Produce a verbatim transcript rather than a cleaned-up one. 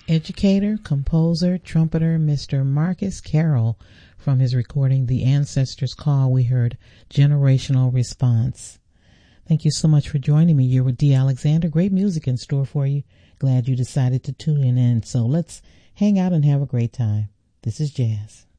Educator, composer, trumpeter, Mister Marcus Carroll. From his recording, The Ancestors' Call, we heard Generational Response. Thank you so much for joining me. You're with Dee Alexander. Great music in store for you. Glad you decided to tune in. So let's hang out and have a great time. This is Jazz.